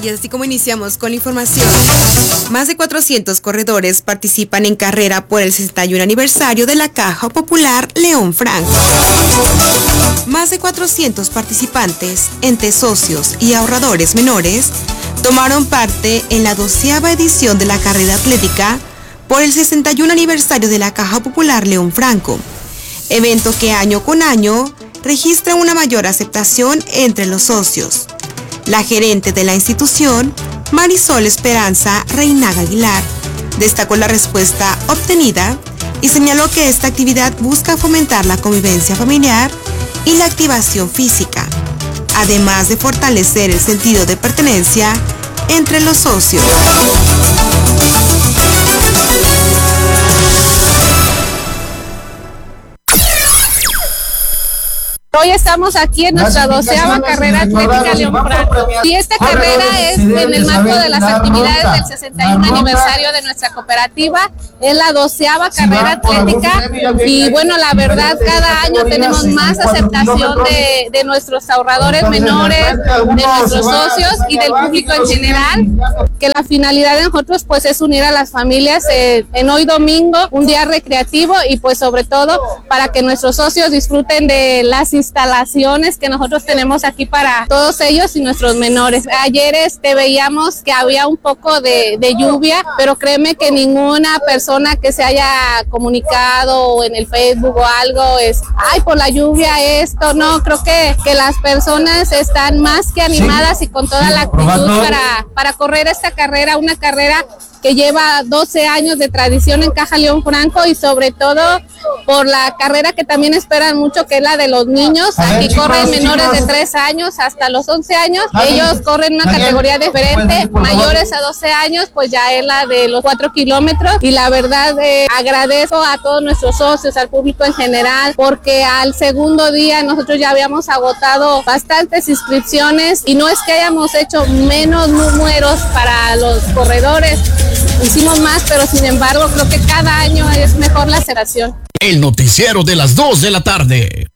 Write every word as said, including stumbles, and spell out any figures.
Y así como iniciamos con la información, más de cuatrocientos corredores participan en carrera por el sesenta y uno aniversario de la Caja Popular León Franco. Más de cuatrocientos participantes, entre socios y ahorradores menores, tomaron parte en la doceava edición de la carrera atlética por el sesenta y uno aniversario de la Caja Popular León Franco, evento que año con año registra una mayor aceptación entre los socios. La gerente de la institución, Marisol Esperanza Reinaga Aguilar, destacó la respuesta obtenida y señaló que esta actividad busca fomentar la convivencia familiar y la activación física, además de fortalecer el sentido de pertenencia entre los socios. Hoy estamos aquí en nuestra doceava carrera atlética León Franco y esta carrera es en el marco de las actividades del sesenta y uno aniversario de nuestra cooperativa. Es la doceava carrera atlética y bueno, la verdad cada año tenemos más aceptación de, de nuestros ahorradores menores, de nuestros socios y del público en general, que la finalidad de nosotros pues es unir a las familias eh, en hoy domingo, un día recreativo y pues sobre todo para que nuestros socios disfruten de las instalaciones que nosotros tenemos aquí para todos ellos y nuestros menores. Ayer este, veíamos que había un poco de, de lluvia, pero créeme que ninguna persona que se haya comunicado en el Facebook o algo es, ay, por la lluvia esto, no, creo que, que las personas están más que animadas y con toda la actitud para, para correr esta carrera, una carrera que lleva doce años de tradición en Caja León Franco y sobre todo por la carrera que también esperan mucho, que es la de los niños. Aquí chicos, corren menores chicos. de tres años hasta los once años. Ellos corren una categoría diferente. Mayores a doce años, pues ya es la de los cuatro kilómetros. Y la verdad, eh, agradezco a todos nuestros socios, al público en general, porque al segundo día nosotros ya habíamos agotado bastantes inscripciones y no es que hayamos hecho menos números para los corredores. Hicimos más, pero sin embargo creo que cada año es mejor la aceleración. El noticiero de las dos de la tarde.